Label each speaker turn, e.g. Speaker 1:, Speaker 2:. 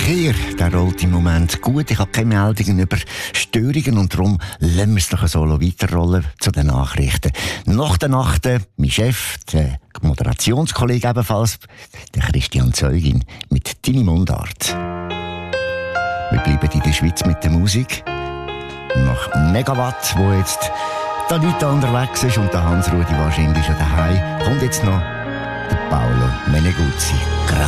Speaker 1: Verkehr, der rollt im Moment gut. Ich habe keine Meldungen über Störungen und darum lassen wir es noch so weiterrollen zu den Nachrichten. Nach der Nacht, mein Chef, der Moderationskollege ebenfalls, der Christian Zeugin, mit «Deine Mundart». Wir bleiben in der Schweiz mit der Musik. Nach Megawatt, wo jetzt der Leute unterwegs ist und der Hans-Rudi wahrscheinlich schon daheim, kommt jetzt noch der Paolo Meneguzzi.